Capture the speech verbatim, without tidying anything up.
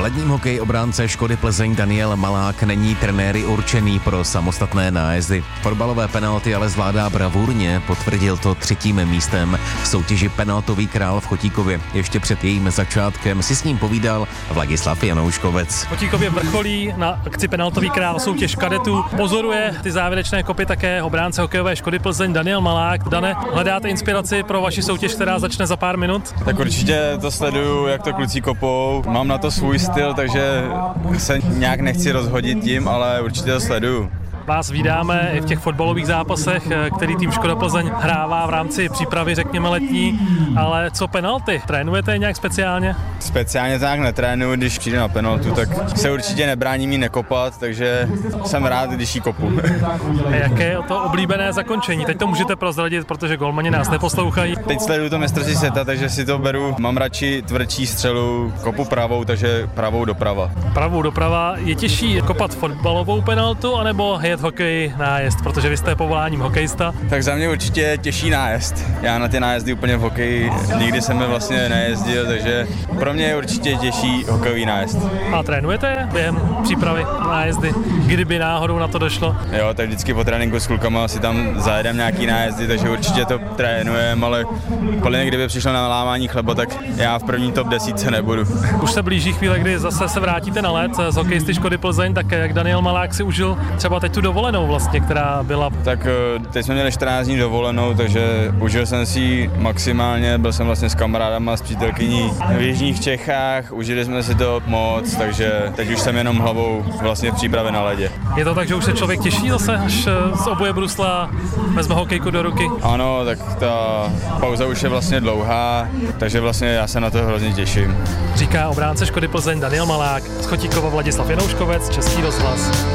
ledním hokeji obránce Škody Plzeň Daniel Malák není trenéry určený pro samostatné nájezdy. Fotbalové penalty ale zvládá bravurně, potvrdil to třetím místem v soutěži Penaltový král v Chotíkově. Ještě před jejím začátkem si s ním povídal Vladislav Janouškovec. V Chotíkově vrcholí na akci Penaltový král soutěž kadetů. Pozoruje ty závěrečné kopy také obránce hokejové Škody Plzeň Daniel Malák. Dane, hledáte inspiraci pro vaši soutěž, která začne za pár minut? Tak určitě to sleduju, jak to kluci kopou. Mám na to svůj styl, takže se nějak nechci rozhodit tím, ale určitě to sleduju. Vás vídáme i v těch fotbalových zápasech, který tým Škoda Plzeň hrává v rámci přípravy, řekněme, letní, ale co penalty? Trénujete nějak speciálně? Speciálně to nějak netrénuju, když přijde na penaltu, tak se určitě nebráním jí nekopat, takže jsem rád, když jí kopu. A jaké je to oblíbené zakončení? Teď to můžete prozradit, protože golmani nás neposlouchají. Teď sleduju to mistrovství světa, takže si to beru, mám radši tvrdší střelu, kopu pravou, takže pravou doprava. Pravou doprava. Je těžší kopat fotbalovou penaltu, anebo jet hokej nájezd, protože vy jste povoláním hokejista? Tak za mě určitě těžší nájezd. Já na ty nájezdy úplně v hokeji nikdy jsem mi vlastně nejezdil, takže pro mě je určitě těžší hokejový nájezd. A trénujete během přípravy nájezdy, kdyby náhodou na to došlo? Jo, tak vždycky po tréninku s klukama si tam zajedem nějaký nájezdy, takže určitě to trénujeme, ale plně kdyby přišlo na lámání chleba, tak já v první top desítce nebudu. Už se blíží chvíle, kdy zase se vrátíte na led z hokejisty Škody Plzeň, tak jak Daniel Malák si užil třeba teď tu dovolenou vlastně, která byla? Tak teď jsme měli čtrnáct dní dovolenou, takže užil jsem si ji maximálně, byl jsem vlastně s kamarádama, s přítelkyní v jižních Čechách, užili jsme si to moc, takže teď už jsem jenom hlavou vlastně v přípravě na ledě. Je to tak, že už se člověk těší zase, až z oboje brusla vezme hokejku do ruky? Ano, tak ta pauza už je vlastně dlouhá, takže vlastně já se na to hrozně těším. Říká obránce Škody Plzeň Daniel Malák, z Chotíkova Vladislav Janouškovec, Český rozhlas.